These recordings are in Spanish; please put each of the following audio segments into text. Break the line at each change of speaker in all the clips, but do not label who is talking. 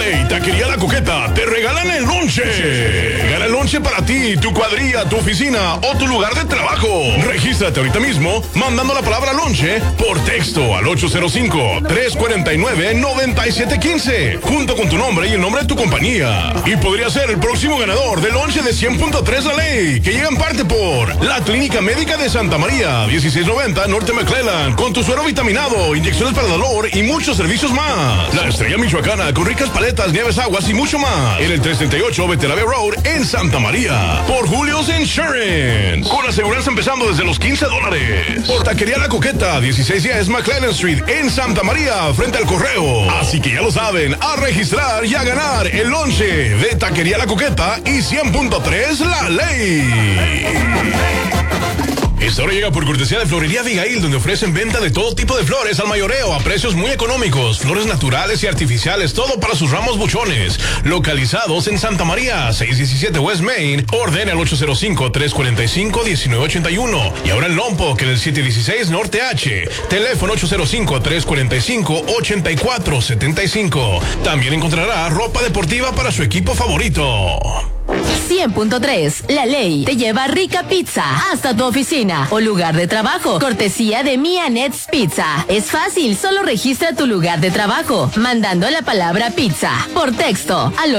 Hey, Taquería La Coqueta, te regalan el lonche. Gana el lonche para ti, tu cuadrilla, tu oficina o tu lugar de trabajo. Regístrate ahorita mismo mandando la palabra lonche por texto al 805-349-9715 junto con tu nombre y el nombre de tu compañía. Y podría ser el próximo ganador del lonche de 100.3 La Ley, que llega en parte por la Clínica Médica de Santa María, 1690 Norte McClellan, con tu suero vitaminado, inyecciones para dolor y muchos servicios más. La Estrella Michoacana con ricas paletas, nieves, aguas y mucho más. En el 338 Betelave Road en Santa María. Por Julio's Insurance. Con aseguranza empezando desde los $15. Por Taquería La Coqueta, 1610 McLennan Street en Santa María, frente al correo. Así que ya lo saben, a registrar y a ganar el lonche de Taquería La Coqueta y 100.3 La Ley. Esta hora llega por cortesía de Florería Abigail, donde ofrecen venta de todo tipo de flores al mayoreo a precios muy económicos. Flores naturales y artificiales, todo para sus ramos buchones. Localizados en Santa María, 617 West Main. Ordene al 805-345-1981. Y ahora en Lompoc, en el 716 Norte H. Teléfono 805-345-8475. También encontrará ropa deportiva para su equipo favorito.
100.3 La Ley te lleva rica pizza hasta tu oficina o lugar de trabajo. Cortesía de Mia Nets Pizza. Es fácil, solo registra tu lugar de trabajo mandando la palabra pizza por texto al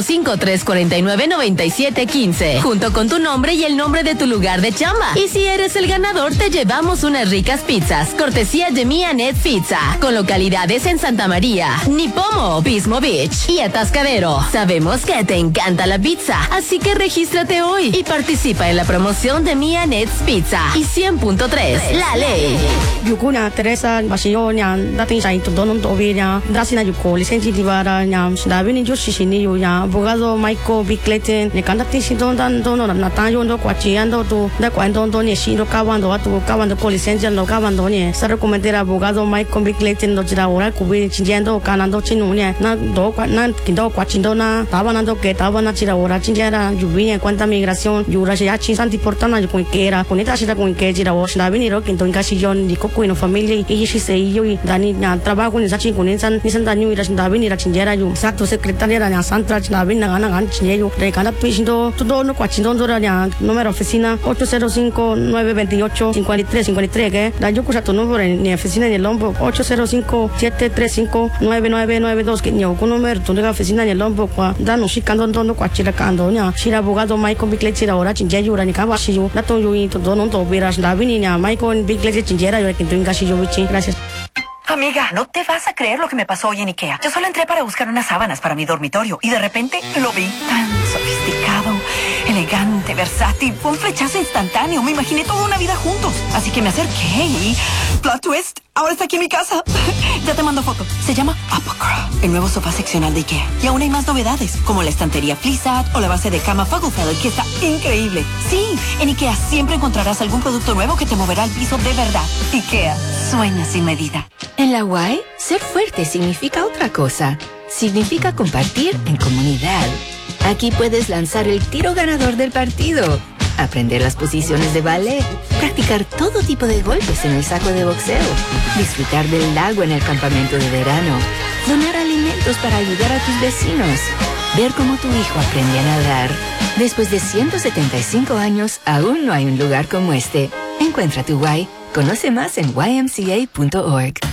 805-349-9715 junto con tu nombre y el nombre de tu lugar de chamba. Y si eres el ganador, te llevamos unas ricas pizzas. Cortesía de Mia Nets Pizza con localidades en Santa María, Nipomo, Pismo Beach y Atascadero. Sabemos que te encanta la pizza, así que regístrate hoy y participa en la promoción de Mia Nets Pizza y 100.3 La Ley.
Yukuna Teresa Basionya, dating sa ito doon tobinya, dasina yuko lisensi divara nya, dabi ni Joshi sini ya, abogado Michael Bickleten, ne kandati si don na tayo ndo kwachiando tu, da kwando ndo ni shiro kawando ko lisensi ndo kawando ni, sa recomendar abogado Michael Bickleten ndo jira ora kubi chinjendo kanando chinunya, na do kindo kwachindo na, tabanando que tabana jira ora chinjera yubinya cuanta migración yura ya chinsanti portana con que era con esta shira con que jira was dabi ni ro kinto incasillon ni kuino familia y si se yo y dani na trabajo ni sachi con insan ni san dani mira dabi ni la chinjera yo exacto secretaria na santra dabi na gan chinello de cada piso todo no kwachindo ndo ya número oficina 805-928-5353 que da yo cusa tu número en oficina en el Lombo 805-735-9992 que yo con número tu oficina en el Lombo kwa da no shikando ndo kwachira kando nya shira abogado Michael Bickleten ahora chinjera yo ni kawa shi yo da to yo y todo no to vera dabi ni Michael Bickleten chinjera yo que tenga si yo bichi. Gracias.
Amiga, no te vas a creer lo que me pasó hoy en Ikea. Yo solo entré para buscar unas sábanas para mi dormitorio y de repente lo vi tan sofisticado, elegante, versátil. Fue un flechazo instantáneo. Me imaginé toda una vida juntos. Así que me acerqué y... plot twist, ahora está aquí en mi casa. Ya te mando foto. Se llama Apocra, el nuevo sofá seccional de Ikea. Y aún hay más novedades, como la estantería Flissat o la base de cama Fugglefeld, que está increíble. Sí, en Ikea siempre encontrarás algún producto nuevo que te moverá al piso de verdad. Ikea, sueña sin medida.
En la UAE, ser fuerte significa otra cosa. Significa compartir en comunidad. Aquí puedes lanzar el tiro ganador del partido, aprender las posiciones de ballet, practicar todo tipo de golpes en el saco de boxeo, disfrutar del lago en el campamento de verano, donar alimentos para ayudar a tus vecinos, ver cómo tu hijo aprende a nadar. Después de 175 años, aún no hay un lugar como este. Encuentra tu Y. Conoce más en ymca.org.